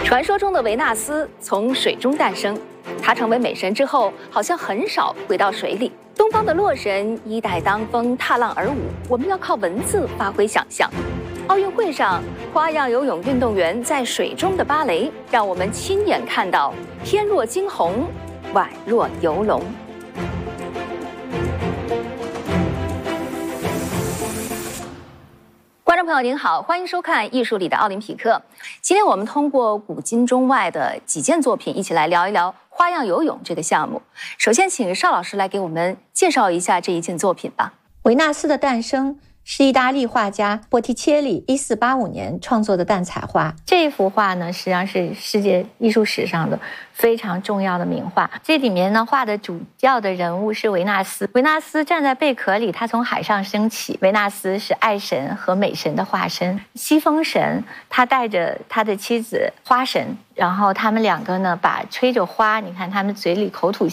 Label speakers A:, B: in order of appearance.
A: 传说中的维纳斯从水中诞生，她成为美神之后，好像很少回到水里。东方的洛神衣带当风，踏浪而舞，我们要靠文字发挥想象。奥运会上，花样游泳运动员在水中的芭蕾，让我们亲眼看到翩若惊鸿，宛若游龙。观众朋友您好，欢迎收看《艺术里的奥林匹克》。今天我们通过古今中外的几件作品，一起来聊一聊花样游泳这个项目。首先，请邵老师来给我们介绍一下这一件作品吧。
B: 维纳斯的诞生是意大利画家波提切利1485年创作的蛋彩画。这一幅画呢，实际上是世界艺术史上的非常重要的名画。这里面呢，画的主要的人物是维纳斯。维纳斯站在贝壳里，他从海上升起。维纳斯是爱神和美神的化身。西风神他带着他的妻子花神，然后他们两个呢，把吹着花，你看他们嘴里口吐